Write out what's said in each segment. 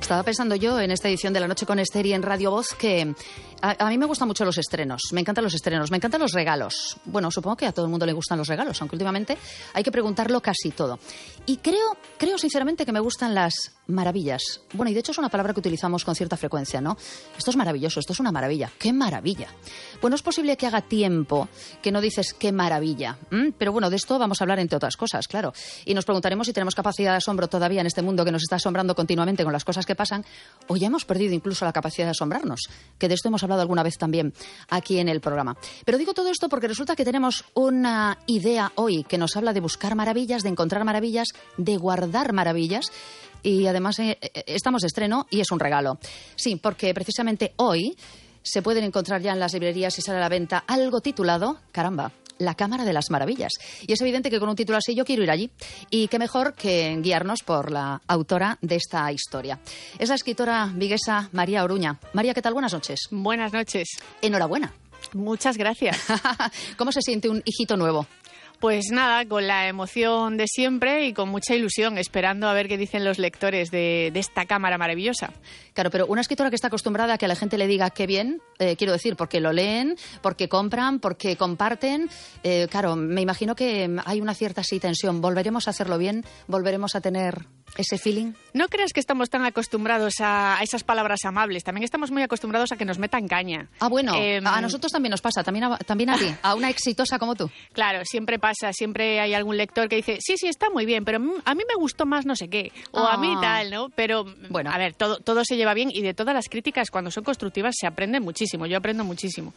Estaba pensando yo en esta edición de La Noche con Esther y en Radio Voz que a mí me gustan mucho los estrenos, me encantan los estrenos, me encantan los regalos. Bueno, supongo que a todo el mundo le gustan los regalos, aunque últimamente hay que preguntarlo casi todo. Y creo sinceramente que me gustan las maravillas. Bueno, y de hecho es una palabra que utilizamos con cierta frecuencia, ¿no? Esto es maravilloso, esto es una maravilla. ¡Qué maravilla! Bueno, es posible que haga tiempo que no dices qué maravilla. Pero bueno, de esto vamos a hablar entre otras cosas, claro. Y nos preguntaremos si tenemos capacidad de asombro todavía en este mundo que nos está asombrando continuamente con las cosas que pasan, o ya hemos perdido incluso la capacidad de asombrarnos, que de esto hemos hablado alguna vez también aquí en el programa. Pero digo todo esto porque resulta que tenemos una idea hoy que nos habla de buscar maravillas, de encontrar maravillas, de guardar maravillas. Y además estamos de estreno y es un regalo. Sí, porque precisamente hoy se pueden encontrar ya en las librerías y sale a la venta algo titulado, caramba, La Cámara de las Maravillas. Y es evidente que con un título así yo quiero ir allí. Y qué mejor que guiarnos por la autora de esta historia. Es la escritora viguesa María Oruña. María, ¿qué tal? Buenas noches. Buenas noches. Enhorabuena. Muchas gracias. ¿Cómo se siente un hijito nuevo? Pues nada, con la emoción de siempre y con mucha ilusión, esperando a ver qué dicen los lectores de esta cámara maravillosa. Claro, pero una escritora que está acostumbrada a que a la gente le diga qué bien, quiero decir, porque lo leen, porque compran, porque comparten, claro, me imagino que hay una cierta así tensión. ¿Volveremos a hacerlo bien? ¿Volveremos a tener ese feeling? No creas que estamos tan acostumbrados a esas palabras amables, también estamos muy acostumbrados a que nos metan caña. Ah, bueno, a nosotros también nos pasa, también a ti, a una exitosa como tú. Claro, siempre pasa, siempre hay algún lector que dice, sí, está muy bien, pero a mí me gustó más no sé qué, o a mí tal, ¿no? Pero, bueno, a ver, todo se lleva bien y de todas las críticas, cuando son constructivas, se aprende muchísimo, yo aprendo muchísimo.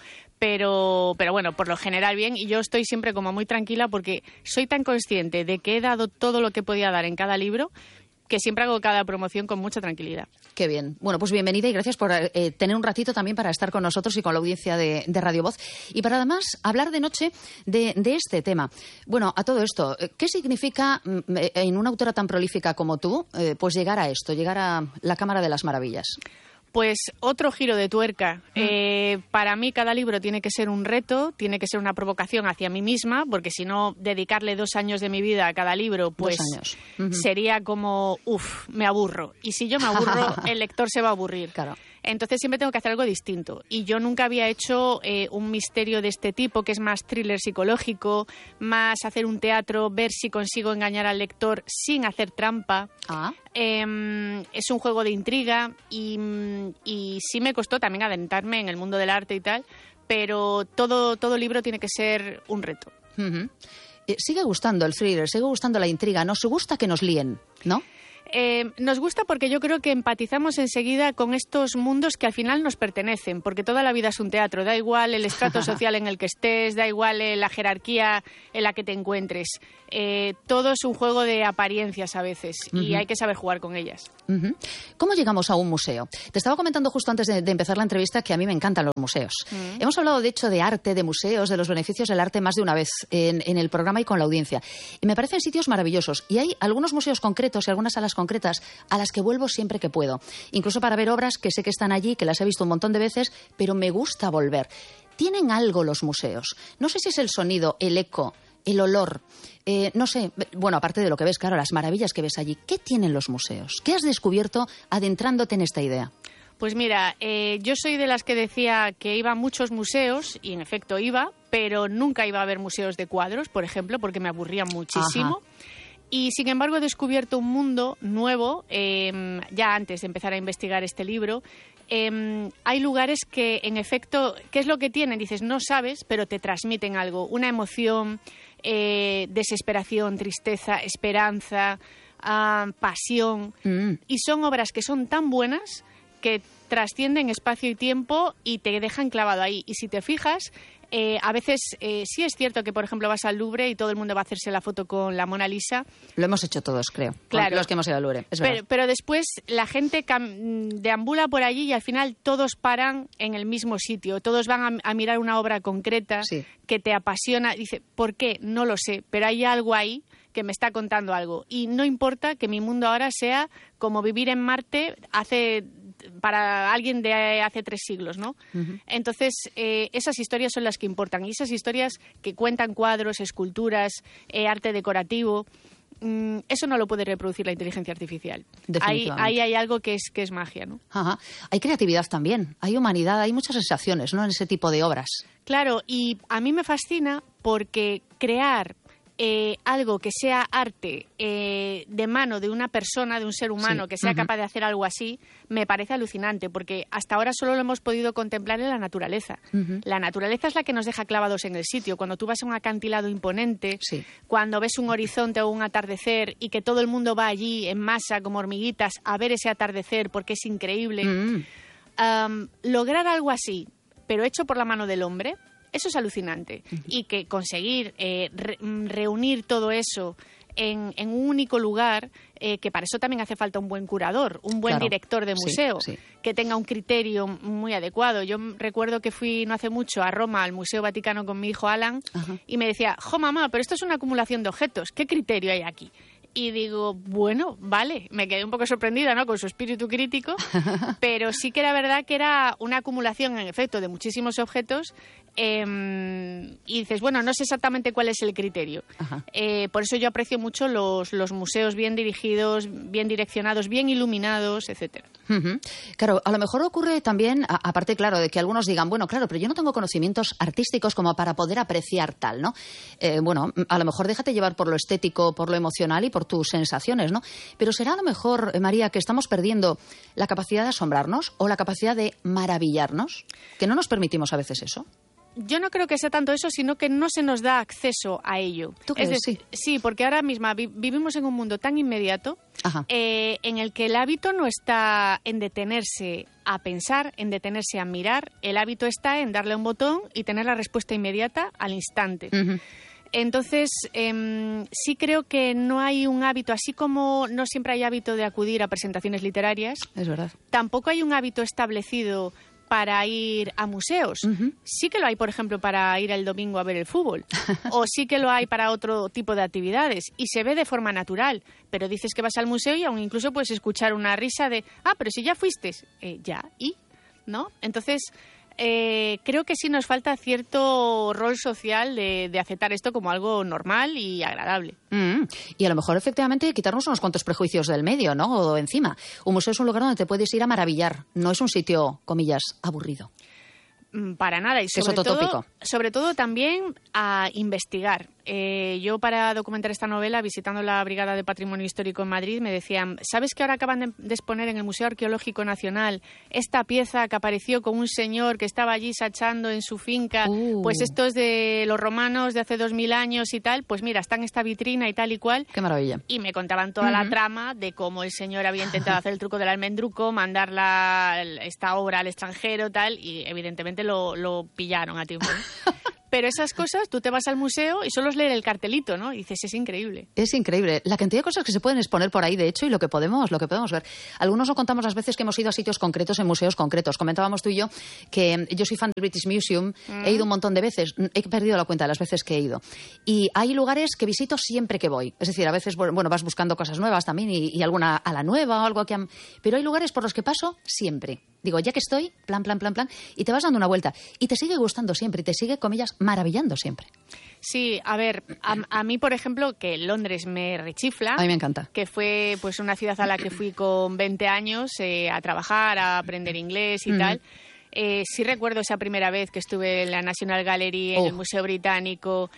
Pero bueno, por lo general bien, y yo estoy siempre como muy tranquila porque soy tan consciente de que he dado todo lo que podía dar en cada libro, que siempre hago cada promoción con mucha tranquilidad. Qué bien. Bueno, pues bienvenida y gracias por tener un ratito también para estar con nosotros y con la audiencia de Radio Voz. Y para además hablar de noche de este tema. Bueno, a todo esto, ¿qué significa en una autora tan prolífica como tú, pues llegar a esto, llegar a la Cámara de las Maravillas? Pues otro giro de tuerca. Para mí cada libro tiene que ser un reto, tiene que ser una provocación hacia mí misma, porque si no, dedicarle 2 años de mi vida a cada libro, pues sería como, me aburro. Y si yo me aburro, el lector se va a aburrir. Claro. Entonces siempre tengo que hacer algo distinto. Y yo nunca había hecho un misterio de este tipo, que es más thriller psicológico, más hacer un teatro, ver si consigo engañar al lector sin hacer trampa. Es un juego de intriga y sí me costó también adentrarme en el mundo del arte y tal, pero todo libro tiene que ser un reto. Sigue gustando el thriller, sigue gustando la intriga, nos gusta que nos líen, ¿no? Nos gusta porque yo creo que empatizamos enseguida con estos mundos que al final nos pertenecen, porque toda la vida es un teatro, da igual el estrato social en el que estés, da igual la jerarquía en la que te encuentres. Todo es un juego de apariencias a veces y hay que saber jugar con ellas. ¿Cómo llegamos a un museo? Te estaba comentando justo antes de empezar la entrevista que a mí me encantan los museos. Hemos hablado, de hecho, de arte, de museos, de los beneficios del arte más de una vez en el programa y con la audiencia. Y me parecen sitios maravillosos. Y hay algunos museos concretos y algunas salas concretas a las que vuelvo siempre que puedo. Incluso para ver obras que sé que están allí, que las he visto un montón de veces, pero me gusta volver. Tienen algo los museos. No sé si es el sonido, el eco, el olor, no sé, bueno, aparte de lo que ves, claro, las maravillas que ves allí. ¿Qué tienen los museos? ¿Qué has descubierto adentrándote en esta idea? Pues mira, yo soy de las que decía que iba a muchos museos, y en efecto iba, pero nunca iba a ver museos de cuadros, por ejemplo, porque me aburrían muchísimo. Y sin embargo he descubierto un mundo nuevo, ya antes de empezar a investigar este libro. Hay lugares que, en efecto, ¿qué es lo que tienen? Dices, no sabes, pero te transmiten algo, una emoción, desesperación, tristeza, esperanza, pasión. Y son obras que son tan buenas que trascienden espacio y tiempo y te dejan clavado ahí. Y si te fijas, a veces sí es cierto que, por ejemplo, vas al Louvre y todo el mundo va a hacerse la foto con la Mona Lisa. Lo hemos hecho todos, creo. Claro. Los que hemos ido al Louvre. Pero después la gente deambula por allí y al final todos paran en el mismo sitio. Todos van a mirar una obra concreta que te apasiona. Dice, ¿por qué? No lo sé, pero hay algo ahí que me está contando algo. Y no importa que mi mundo ahora sea como vivir en Marte para alguien de hace 3 siglos, ¿no? Entonces, esas historias son las que importan. Y esas historias que cuentan cuadros, esculturas, arte decorativo, eso no lo puede reproducir la inteligencia artificial. Definitivamente. Ahí hay algo que es magia, ¿no? Ajá. Hay creatividad también, hay humanidad, hay muchas sensaciones, ¿no?, en ese tipo de obras. Claro, y a mí me fascina porque crear algo que sea arte de mano de una persona, de un ser humano, que sea capaz de hacer algo así, me parece alucinante, porque hasta ahora solo lo hemos podido contemplar en la naturaleza. La naturaleza es la que nos deja clavados en el sitio. Cuando tú vas a un acantilado imponente, cuando ves un horizonte o un atardecer y que todo el mundo va allí en masa, como hormiguitas, a ver ese atardecer porque es increíble. Lograr algo así, pero hecho por la mano del hombre, eso es alucinante. Y que conseguir reunir todo eso en un único lugar, que para eso también hace falta un buen curador, un buen director de museo, que tenga un criterio muy adecuado. Yo recuerdo que fui no hace mucho a Roma, al Museo Vaticano, con mi hijo Alan, y me decía, jo mamá, pero esto es una acumulación de objetos, ¿qué criterio hay aquí? Y digo, bueno, vale, me quedé un poco sorprendida, ¿no?, con su espíritu crítico, pero sí que era verdad que era una acumulación, en efecto, de muchísimos objetos, y dices, bueno, no sé exactamente cuál es el criterio. Por eso yo aprecio mucho los museos bien dirigidos, bien direccionados, bien iluminados, etcétera. Claro, a lo mejor ocurre también, aparte, claro, de que algunos digan, bueno, claro, pero yo no tengo conocimientos artísticos como para poder apreciar tal, ¿no? Bueno, a lo mejor déjate llevar por lo estético, por lo emocional y por tus sensaciones, ¿no? Pero será a lo mejor, María, que estamos perdiendo la capacidad de asombrarnos o la capacidad de maravillarnos, que no nos permitimos a veces eso. Yo no creo que sea tanto eso, sino que no se nos da acceso a ello. ¿Tú crees? Sí, porque ahora mismo vivimos en un mundo tan inmediato en el que el hábito no está en detenerse a pensar, en detenerse a mirar. El hábito está en darle a un botón y tener la respuesta inmediata al instante. Entonces, sí creo que no hay un hábito, así como no siempre hay hábito de acudir a presentaciones literarias. Es verdad. Tampoco hay un hábito establecido para ir a museos. Sí que lo hay, por ejemplo, para ir el domingo a ver el fútbol. O sí que lo hay para otro tipo de actividades. Y se ve de forma natural. Pero dices que vas al museo y aún incluso puedes escuchar una risa de, pero si ya fuiste. Ya, ¿y? ¿No? Entonces, creo que sí nos falta cierto rol social de aceptar esto como algo normal y agradable. Y a lo mejor, efectivamente, quitarnos unos cuantos prejuicios del medio, ¿no? O encima. Un museo es un lugar donde te puedes ir a maravillar. No es un sitio, comillas, aburrido. Para nada. Y sobre todo también a investigar. Yo, para documentar esta novela, visitando la Brigada de Patrimonio Histórico en Madrid, me decían, ¿sabes que ahora acaban de exponer en el Museo Arqueológico Nacional esta pieza que apareció con un señor que estaba allí sachando en su finca? Pues esto es de los romanos de hace 2000 años y tal. Pues mira, está en esta vitrina y tal y cual. ¡Qué maravilla! Y me contaban toda la trama de cómo el señor había intentado hacer el truco del almendruco, mandar esta obra al extranjero, tal, y evidentemente lo pillaron a tiempo. Pero esas cosas, tú te vas al museo y solo es leer el cartelito, ¿no? Y dices, es increíble. Es increíble. La cantidad de cosas que se pueden exponer por ahí, de hecho, y lo que podemos ver. Algunos nos contamos las veces que hemos ido a sitios concretos, en museos concretos. Comentábamos tú y yo que yo soy fan del British Museum. He ido un montón de veces. He perdido la cuenta de las veces que he ido. Y hay lugares que visito siempre que voy. Es decir, a veces, bueno, vas buscando cosas nuevas también y alguna a la nueva o algo que... Pero hay lugares por los que paso siempre. Digo, ya que estoy, plan, y te vas dando una vuelta. Y te sigue gustando siempre, y te sigue, comillas, maravillando siempre. Sí, a ver, a mí, por ejemplo, que Londres me rechifla. A mí me encanta. Que fue pues una ciudad a la que fui con 20 años a trabajar, a aprender inglés y tal. Sí recuerdo esa primera vez que estuve en la National Gallery, en el Museo Británico,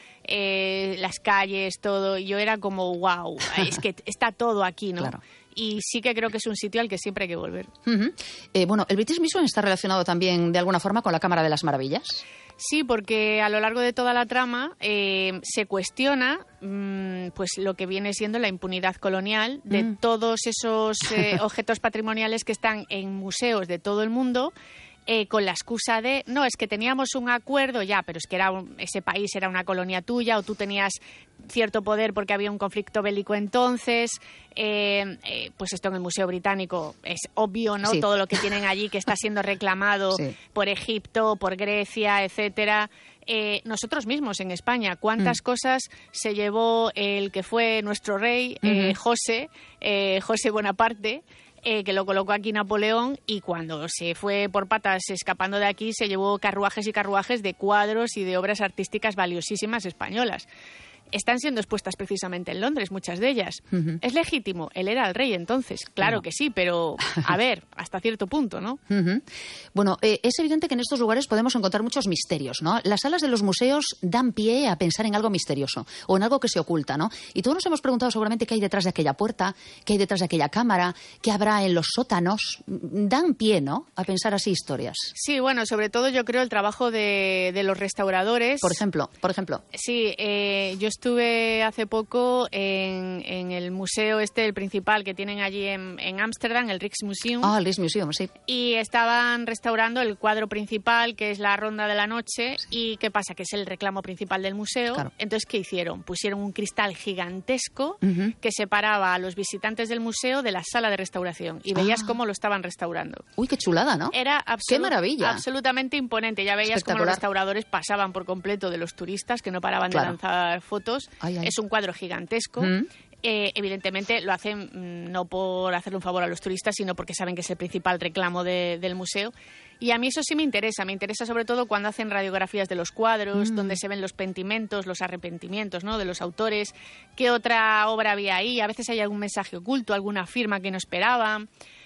las calles, todo. Y yo era como, wow, es que está todo aquí, ¿no? Claro. Y sí que creo que es un sitio al que siempre hay que volver. Bueno, ¿el British Museum está relacionado también de alguna forma con la Cámara de las Maravillas? Sí, porque a lo largo de toda la trama se cuestiona pues lo que viene siendo la impunidad colonial de todos esos objetos patrimoniales que están en museos de todo el mundo. Con la excusa de, no, es que teníamos un acuerdo, ya, pero es que ese país era una colonia tuya o tú tenías cierto poder porque había un conflicto bélico entonces. Pues esto en el Museo Británico es obvio, ¿no? Sí. Todo lo que tienen allí que está siendo reclamado por Egipto, por Grecia, etcétera. Nosotros mismos en España, ¿cuántas cosas se llevó el que fue nuestro rey, José Bonaparte? Que lo colocó aquí Napoleón, y cuando se fue por patas escapando de aquí se llevó carruajes y carruajes de cuadros y de obras artísticas valiosísimas españolas. están siendo expuestas precisamente en Londres, muchas de ellas. ¿Es legítimo? Él era el rey entonces. Claro que sí, pero a ver, hasta cierto punto, ¿no? Bueno, es evidente que en estos lugares podemos encontrar muchos misterios, ¿no? Las salas de los museos dan pie a pensar en algo misterioso o en algo que se oculta, ¿no? Y todos nos hemos preguntado seguramente qué hay detrás de aquella puerta, qué hay detrás de aquella cámara, qué habrá en los sótanos. Dan pie, ¿no?, a pensar así historias. Sí, bueno, sobre todo yo creo el trabajo de los restauradores. Por ejemplo. Sí, yo estuve hace poco en el museo el principal que tienen allí en Ámsterdam, el Rijksmuseum. Ah, el Rijksmuseum, sí. Y estaban restaurando el cuadro principal, que es la Ronda de la Noche. Sí. ¿Y qué pasa? Que es el reclamo principal del museo. Claro. Entonces, ¿qué hicieron? Pusieron un cristal gigantesco que separaba a los visitantes del museo de la sala de restauración. Y veías cómo lo estaban restaurando. Uy, qué chulada, ¿no? Era ¡qué maravilla! Absolutamente imponente. Ya veías cómo los restauradores pasaban por completo de los turistas que no paraban de lanzar fotos. Es un cuadro gigantesco. Evidentemente lo hacen no por hacerle un favor a los turistas, sino porque saben que es el principal reclamo del museo. Y a mí eso sí me interesa sobre todo cuando hacen radiografías de los cuadros, donde se ven los pentimentos, los arrepentimientos, ¿no?, de los autores, qué otra obra había ahí, a veces hay algún mensaje oculto, alguna firma que no esperaban.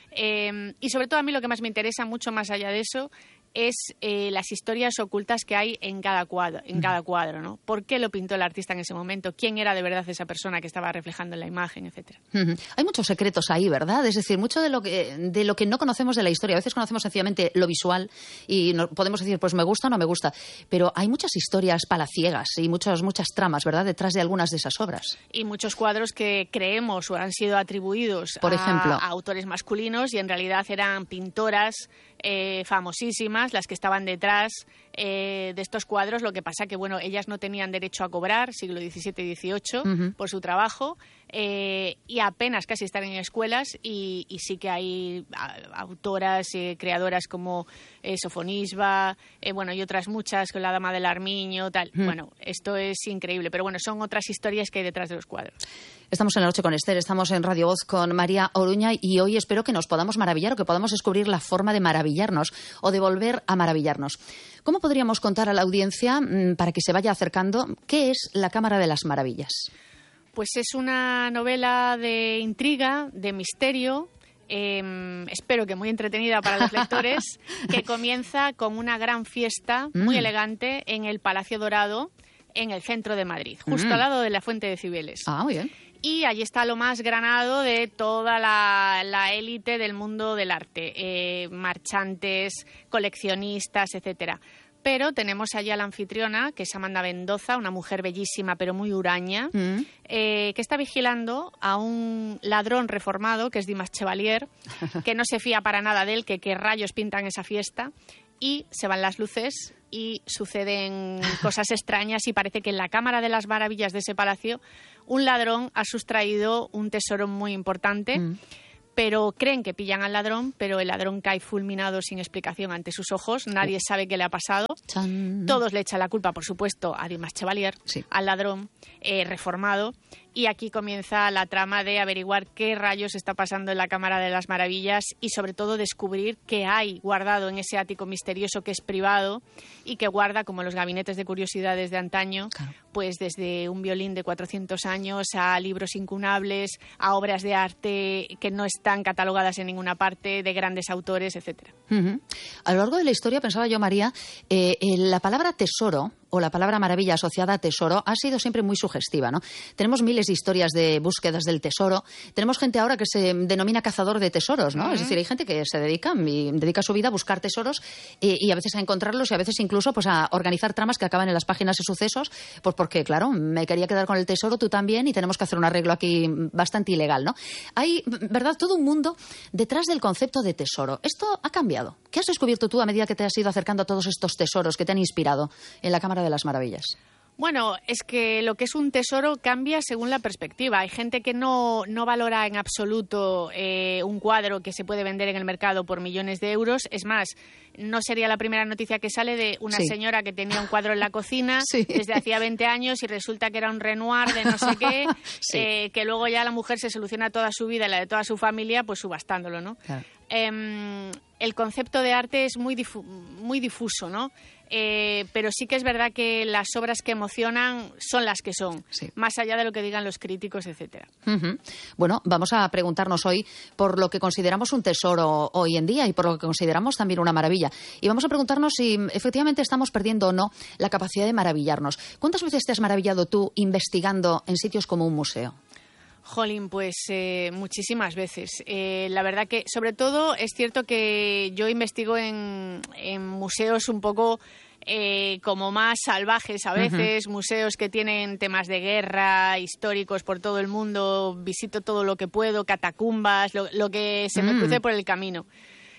Y sobre todo a mí lo que más me interesa, mucho más allá de eso, es las historias ocultas que hay en cada cuadro, ¿no? ¿Por qué lo pintó el artista en ese momento? ¿Quién era de verdad esa persona que estaba reflejando en la imagen, etcétera? Hay muchos secretos ahí, ¿verdad? Es decir, mucho de lo que no conocemos de la historia. A veces conocemos sencillamente lo visual y podemos decir, pues me gusta o no me gusta. Pero hay muchas historias palaciegas y muchas tramas, ¿verdad?, detrás de algunas de esas obras. Y muchos cuadros que creemos o han sido atribuidos por ejemplo, a autores masculinos y en realidad eran pintoras famosísimas las que estaban detrás de estos cuadros. Lo que pasa que, bueno, ellas no tenían derecho a cobrar, siglo XVII y XVIII, por su trabajo, y apenas casi están en escuelas, y sí que hay autoras, creadoras como Sofonisba, bueno, y otras muchas, con la Dama del Armiño, tal. Bueno, esto es increíble, pero bueno, son otras historias que hay detrás de los cuadros. Estamos en La Noche con Esther, estamos en Radio Voz con María Oruña y hoy espero que nos podamos maravillar o que podamos descubrir la forma de maravillarnos o de volver a maravillarnos. ¿Cómo podríamos contar a la audiencia, para que se vaya acercando, qué es La Cámara de las Maravillas? Pues es una novela de intriga, de misterio, espero que muy entretenida para los lectores, que comienza con una gran fiesta muy elegante en el Palacio Dorado, en el centro de Madrid, justo al lado de la Fuente de Cibeles. Ah, muy bien. Y allí está lo más granado de toda la élite del mundo del arte, marchantes, coleccionistas, etcétera. Pero tenemos allí a la anfitriona, que es Amanda Mendoza, una mujer bellísima pero muy huraña, que está vigilando a un ladrón reformado, que es Dimas Chevalier, que no se fía para nada de él, que qué rayos pintan esa fiesta, y se van las luces y suceden cosas extrañas y parece que en la Cámara de las Maravillas de ese palacio un ladrón ha sustraído un tesoro muy importante. Pero creen que pillan al ladrón, pero el ladrón cae fulminado sin explicación ante sus ojos. Nadie sabe qué le ha pasado. Todos le echan la culpa, por supuesto, a Dimas Chevalier, al ladrón reformado. Y aquí comienza la trama de averiguar qué rayos está pasando en la Cámara de las Maravillas y, sobre todo, descubrir qué hay guardado en ese ático misterioso que es privado y que guarda, como los gabinetes de curiosidades de antaño, pues desde un violín de 400 años a libros incunables, a obras de arte que no están catalogadas en ninguna parte, de grandes autores, etcétera. A lo largo de la historia, pensaba yo, María, la palabra tesoro o la palabra maravilla asociada a tesoro ha sido siempre muy sugestiva, ¿no? Tenemos miles de historias de búsquedas del tesoro. Tenemos gente ahora que se denomina cazador de tesoros, ¿no? Es decir, hay gente que se dedica su vida a buscar tesoros y a veces a encontrarlos y a veces incluso pues a organizar tramas que acaban en las páginas de sucesos, pues porque, claro, me quería quedar con el tesoro, tú también, y tenemos que hacer un arreglo aquí bastante ilegal, ¿no? Hay, ¿verdad?, todo un mundo detrás del concepto de tesoro. Esto ha cambiado. ¿Qué has descubierto tú a medida que te has ido acercando a todos estos tesoros que te han inspirado en la Cámara de las Maravillas? Bueno, es que lo que es un tesoro cambia según la perspectiva. Hay gente que no valora en absoluto un cuadro que se puede vender en el mercado por millones de euros. Es más, no sería la primera noticia que sale de una señora que tenía un cuadro en la cocina desde hacía 20 años y resulta que era un Renoir de no sé qué, que luego ya la mujer se soluciona toda su vida y la de toda su familia pues subastándolo, ¿no? Claro. el concepto de arte es muy difuso, ¿no? Pero sí que es verdad que las obras que emocionan son las que son, sí, más allá de lo que digan los críticos, etcétera. Bueno, vamos a preguntarnos hoy por lo que consideramos un tesoro hoy en día y por lo que consideramos también una maravilla. Y vamos a preguntarnos si efectivamente estamos perdiendo o no la capacidad de maravillarnos. ¿Cuántas veces te has maravillado tú investigando en sitios como un museo? Jolín, pues muchísimas veces. La verdad que, sobre todo, es cierto que yo investigo en museos un poco como más salvajes a veces, museos que tienen temas de guerra, históricos por todo el mundo, visito todo lo que puedo, catacumbas, lo que se me cruce por el camino.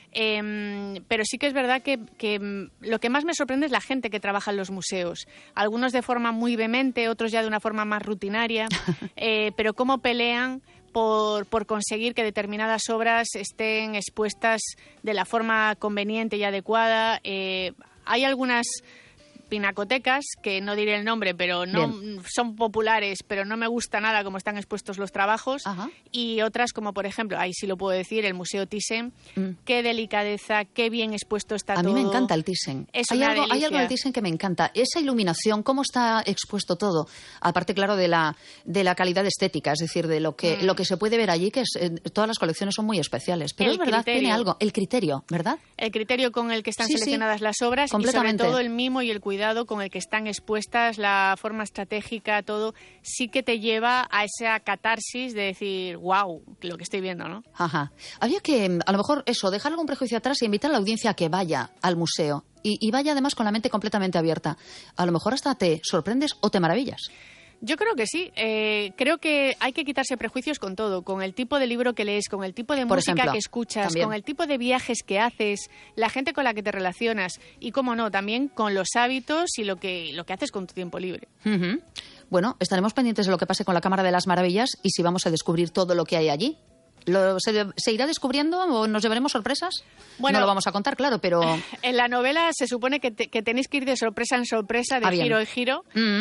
Pero sí que es verdad que lo que más me sorprende es la gente que trabaja en los museos. Algunos de forma muy vehemente, otros ya de una forma más rutinaria, pero cómo pelean por conseguir que determinadas obras estén expuestas de la forma conveniente y adecuada. Hay algunas pinacotecas, que no diré el nombre, pero no son populares, pero no me gusta nada cómo están expuestos los trabajos. Ajá. Y otras como, por ejemplo, ahí sí lo puedo decir, el Museo Thyssen. Qué delicadeza, qué bien expuesto está todo. A mí me encanta el Thyssen. Hay algo del Thyssen que me encanta. Esa iluminación, cómo está expuesto todo. Aparte, claro, de la calidad estética, es decir, de lo que se puede ver allí, que todas las colecciones son muy especiales. Pero es verdad, tiene algo. El criterio, ¿verdad? El criterio con el que están seleccionadas las obras y sobre todo el mimo y el cuidado con el que están expuestas, la forma estratégica, todo, sí que te lleva a esa catarsis de decir, wow, lo que estoy viendo, ¿no? Ajá. Había que, a lo mejor, dejar algún prejuicio atrás y invitar a la audiencia a que vaya al museo y vaya además con la mente completamente abierta. A lo mejor hasta te sorprendes o te maravillas. Yo creo que sí. Creo que hay que quitarse prejuicios con todo, con el tipo de libro que lees, con el tipo de música que escuchas, también con el tipo de viajes que haces, la gente con la que te relacionas y, cómo no, también con los hábitos y lo que haces con tu tiempo libre. Bueno, estaremos pendientes de lo que pase con la Cámara de las Maravillas y si vamos a descubrir todo lo que hay allí. ¿Se irá descubriendo o nos llevaremos sorpresas? Bueno, no lo vamos a contar, claro, pero... En la novela se supone que tenéis que ir de sorpresa en sorpresa, de giro en giro.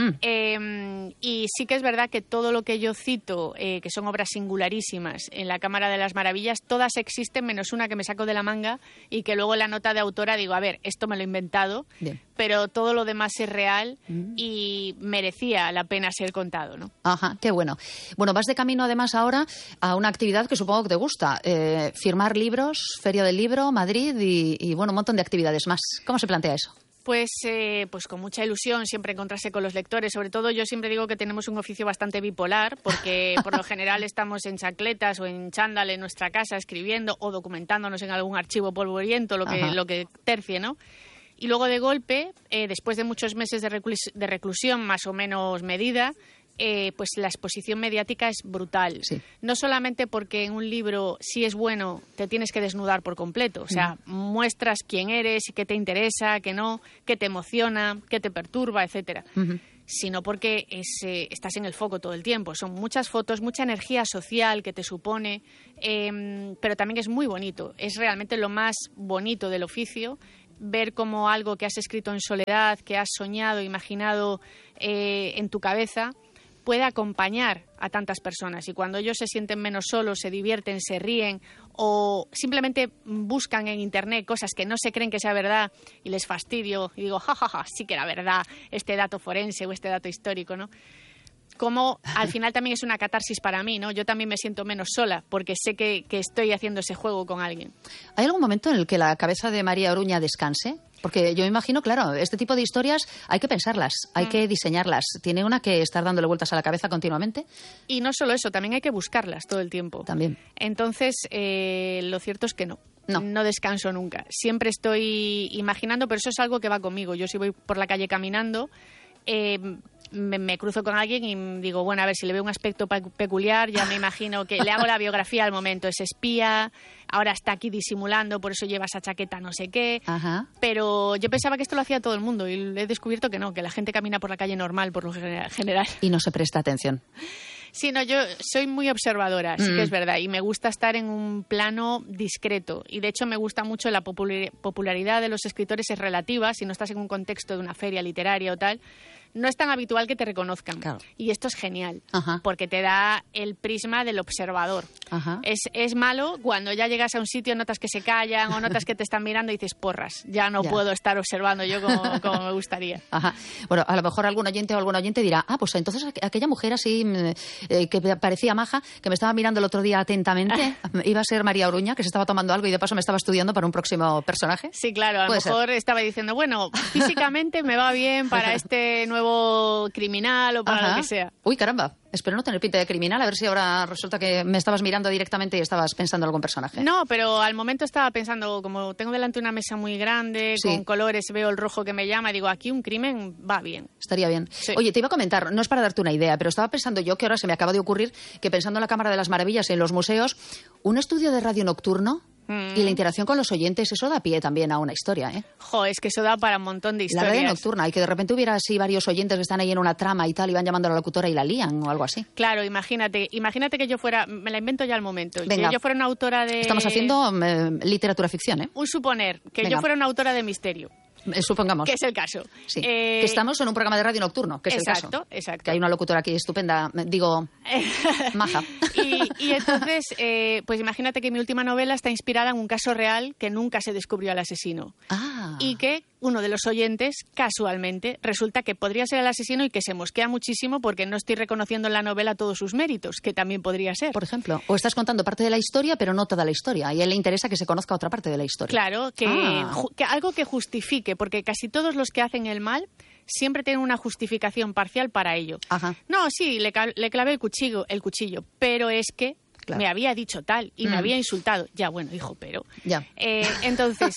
Y sí que es verdad que todo lo que yo cito, que son obras singularísimas en la Cámara de las Maravillas, todas existen menos una que me saco de la manga y que luego en la nota de autora digo, a ver, esto me lo he inventado, pero todo lo demás es real y merecía la pena ser contado, ¿no? Ajá, qué bueno. Bueno, vas de camino además ahora a una actividad que supongo que te gusta, firmar libros, Feria del Libro, Madrid y bueno, un montón de actividades más. ¿Cómo se plantea eso? Pues con mucha ilusión siempre encontrarse con los lectores. Sobre todo yo siempre digo que tenemos un oficio bastante bipolar porque por lo general estamos en chancletas o en chándal en nuestra casa escribiendo o documentándonos en algún archivo polvoriento, lo que tercie, ¿no? Y luego de golpe, después de muchos meses de reclusión más o menos medida, pues la exposición mediática es brutal. Sí. No solamente porque en un libro, si es bueno, te tienes que desnudar por completo. O sea, muestras quién eres y qué te interesa, qué no, qué te emociona, qué te perturba, etcétera. Sino porque estás en el foco todo el tiempo. Son muchas fotos, mucha energía social que te supone, pero también es muy bonito. Es realmente lo más bonito del oficio, ver cómo algo que has escrito en soledad, que has soñado, imaginado en tu cabeza, puede acompañar a tantas personas. Y cuando ellos se sienten menos solos, se divierten, se ríen o simplemente buscan en Internet cosas que no se creen que sea verdad y les fastidio y digo, jajaja, sí que era verdad este dato forense o este dato histórico, ¿no? Como al final también es una catarsis para mí, ¿no? Yo también me siento menos sola porque sé que estoy haciendo ese juego con alguien. ¿Hay algún momento en el que la cabeza de María Oruña descanse? Porque yo me imagino, claro, este tipo de historias hay que pensarlas, hay que diseñarlas. ¿Tiene una que estar dándole vueltas a la cabeza continuamente? Y no solo eso, también hay que buscarlas todo el tiempo. También. Entonces, lo cierto es que no descanso nunca. Siempre estoy imaginando, pero eso es algo que va conmigo. Yo si voy por la calle caminando, me cruzo con alguien y digo, bueno, a ver, si le veo un aspecto peculiar, ya me imagino que le hago la biografía al momento. Es espía, ahora está aquí disimulando, por eso lleva esa chaqueta no sé qué. Ajá. Pero yo pensaba que esto lo hacía todo el mundo y he descubierto que no, que la gente camina por la calle normal, por lo general. Y no se presta atención. Sí, no, yo soy muy observadora, sí que es verdad, y me gusta estar en un plano discreto. Y de hecho me gusta mucho la popularidad de los escritores es relativa, si no estás en un contexto de una feria literaria o tal. no es tan habitual que te reconozcan. Claro. Y esto es genial, Ajá. porque te da el prisma del observador. Ajá. Es malo cuando ya llegas a un sitio, notas que se callan o notas que te están mirando y dices, porras, ya no puedo estar observando yo como me gustaría. Ajá. Bueno, a lo mejor algún oyente o alguna oyente dirá, pues entonces aquella mujer así que parecía maja, que me estaba mirando el otro día atentamente, iba a ser María Oruña, que se estaba tomando algo y de paso me estaba estudiando para un próximo personaje. Sí, claro, a lo mejor estaba diciendo, bueno, físicamente me va bien para este nuevo criminal o para lo que sea. Uy, caramba. Espero no tener pinta de criminal, a ver si ahora resulta que me estabas mirando directamente y estabas pensando en algún personaje. No, pero al momento estaba pensando, como tengo delante una mesa muy grande, con colores, veo el rojo que me llama, y digo, aquí un crimen va bien. Estaría bien. Sí. Oye, te iba a comentar, no es para darte una idea, pero estaba pensando yo que ahora se me acaba de ocurrir que pensando en la Cámara de las Maravillas y en los museos, un estudio de radio nocturno y la interacción con los oyentes, eso da pie también a una historia, ¿eh? Es que eso da para un montón de historias. La radio nocturna, y que de repente hubiera así varios oyentes que están ahí en una trama y tal, y van llamando a la locutora y la lían o algo así. Claro, imagínate que yo fuera, me la invento ya al momento, Venga. que yo fuera una autora de... Estamos haciendo literatura ficción, ¿eh? Un suponer, que yo fuera una autora de misterio. Supongamos. Que es el caso. Sí. Que estamos en un programa de radio nocturno, que es el caso. Exacto. Que hay una locutora aquí estupenda, digo, maja. Y entonces, pues imagínate que mi última novela está inspirada en un caso real que nunca se descubrió al asesino. Y que uno de los oyentes, casualmente, resulta que podría ser el asesino y que se mosquea muchísimo porque no estoy reconociendo en la novela todos sus méritos, que también podría ser. Por ejemplo, o estás contando parte de la historia, pero no toda la historia, y a él le interesa que se conozca otra parte de la historia. Claro, que algo que justifique, porque casi todos los que hacen el mal siempre tienen una justificación parcial para ello. Ajá. No, sí, le clavé el cuchillo, pero es que me había dicho tal y me había insultado. Ya, bueno, hijo, pero... Ya. Entonces,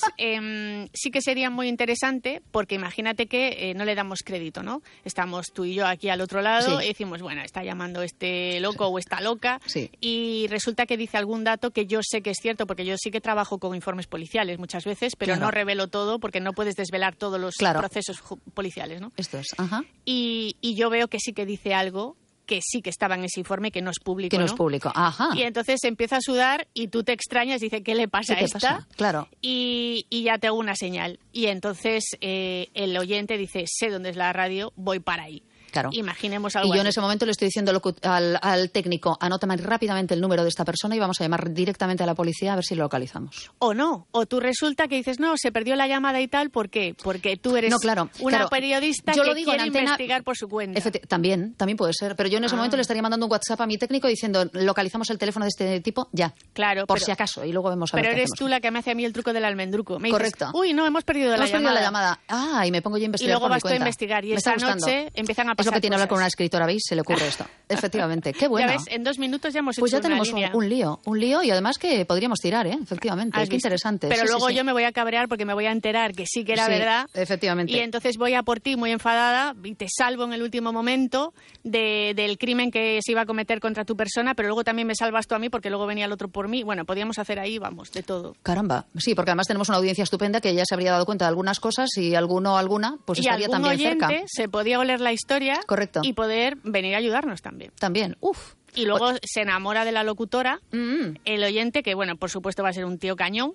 sí que sería muy interesante, porque imagínate que no le damos crédito, ¿no? Estamos tú y yo aquí al otro lado y decimos, bueno, está llamando este loco o esta loca, y resulta que dice algún dato que yo sé que es cierto, porque yo sí que trabajo con informes policiales muchas veces, pero no revelo todo porque no puedes desvelar todos los procesos policiales, ¿no? Esto es, ajá. Y yo veo que sí que dice algo que sí que estaba en ese informe, que no es público. Que no es público, ajá. Y entonces empieza a sudar y tú te extrañas, dice, ¿qué le pasa a esta? Pasa? Claro. Y ya te hago una señal. Y entonces el oyente dice, sé dónde es la radio, voy para ahí. Claro. Imaginemos algo Y yo en así. ese momento le estoy diciendo al técnico, anótame rápidamente el número de esta persona y vamos a llamar directamente a la policía a ver si lo localizamos. O no, o tú resulta que dices, no, se perdió la llamada y tal, ¿por qué? Porque tú eres una periodista que quiere investigar por su cuenta. También puede ser, pero yo en ese momento le estaría mandando un WhatsApp a mi técnico diciendo, localizamos el teléfono de este tipo ya, claro, por si acaso, y luego vemos a ver Pero qué eres hacemos. tú la que me hace a mí el truco del almendruco. Me Correcto. Dices, uy, no, hemos perdido la llamada. Y me pongo yo a investigar. Y luego por mi vas tú a cuenta. investigar, y me esa está gustando. noche empiezan a pasar Eso que tiene cosas. hablar con una escritora, ¿veis? Se le ocurre esto. Efectivamente, qué bueno. Ya ves, en 2 minutos ya hemos hecho Pues ya una tenemos línea. un lío y además que podríamos tirar, efectivamente. ¿Has Qué visto? interesante. Pero Sí, luego sí. yo me voy a cabrear porque me voy a enterar que sí que era verdad. Efectivamente. Y entonces voy a por ti muy enfadada y te salvo en el último momento del crimen que se iba a cometer contra tu persona, pero luego también me salvas tú a mí porque luego venía el otro por mí. Bueno, podíamos hacer ahí, vamos, de todo. Caramba, sí, porque además tenemos una audiencia estupenda que ya se habría dado cuenta de algunas cosas y alguno o alguna pues y estaría algún también oyente cerca. se podía oler la historia. Correcto. Y poder venir a ayudarnos también. También, Y luego se enamora de la locutora, el oyente, que bueno, por supuesto va a ser un tío cañón.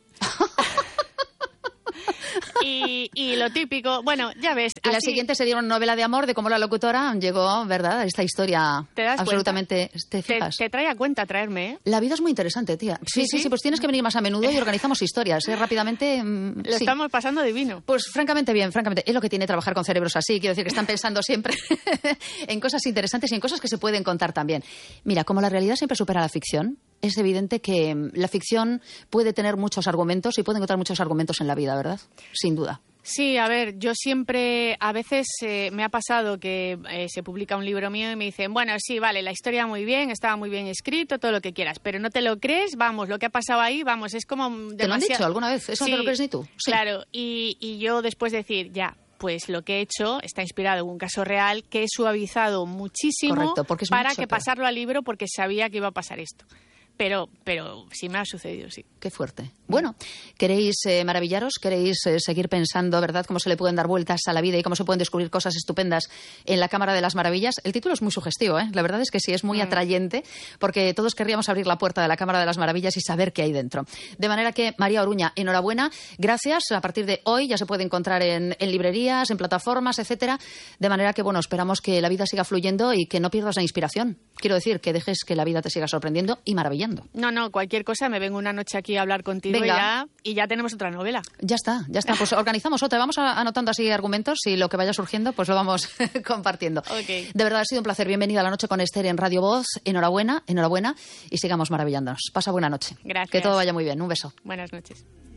Y lo típico, bueno, ya ves. Y la así, siguiente sería una novela de amor de cómo la locutora llegó, ¿verdad?, a esta historia. ¿Te das absolutamente. ¿Te fijas? Te trae a cuenta traerme, ¿eh? La vida es muy interesante, tía. Sí, pues tienes que venir más a menudo y organizamos historias, rápidamente. Lo estamos pasando divino. Pues francamente bien, francamente. Es lo que tiene trabajar con cerebros así. Quiero decir que están pensando siempre en cosas interesantes y en cosas que se pueden contar también. Mira, como la realidad siempre supera la ficción, es evidente que la ficción puede tener muchos argumentos y puede encontrar muchos argumentos en la vida, ¿verdad? Sin duda. Sí, a ver, yo siempre, a veces me ha pasado que se publica un libro mío y me dicen, bueno, sí, vale, la historia muy bien, estaba muy bien escrito, todo lo que quieras, pero no te lo crees, vamos, lo que ha pasado ahí, vamos, es como demasiado... ¿Te lo han dicho alguna vez? ¿Eso no te lo crees ni tú? Sí. Claro, y yo después de decir, ya, pues lo que he hecho está inspirado en un caso real que he suavizado muchísimo. Correcto, porque es para mucho que pasarlo al libro porque sabía que iba a pasar esto. pero sí me ha sucedido, sí. Qué fuerte. Bueno, ¿queréis maravillaros? ¿Queréis seguir pensando, verdad, cómo se le pueden dar vueltas a la vida y cómo se pueden descubrir cosas estupendas en la Cámara de las Maravillas? El título es muy sugestivo, ¿eh? La verdad es que sí, es muy atrayente, porque todos querríamos abrir la puerta de la Cámara de las Maravillas y saber qué hay dentro. De manera que, María Oruña, enhorabuena, gracias. A partir de hoy ya se puede encontrar en librerías, en plataformas, etcétera. De manera que, bueno, esperamos que la vida siga fluyendo y que no pierdas la inspiración. Quiero decir, que dejes que la vida te siga sorprendiendo y maravillando. No, cualquier cosa, me vengo una noche aquí a hablar contigo y ya tenemos otra novela. Ya está. Pues organizamos otra. Vamos anotando así argumentos y lo que vaya surgiendo, pues lo vamos compartiendo. Okay. De verdad, ha sido un placer. Bienvenida a La Noche con Esther en Radio Voz. Enhorabuena y sigamos maravillándonos. Pasa buena noche. Gracias. Que todo vaya muy bien. Un beso. Buenas noches.